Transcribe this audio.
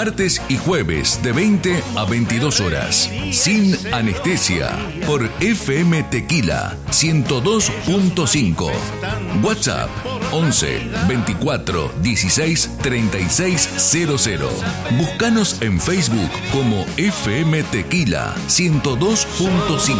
martes y jueves de 20 a 22 horas. Sin anestesia. Por FM Tequila 102.5. WhatsApp 11 24 16 36 00. Búscanos en Facebook como FM Tequila 102.5.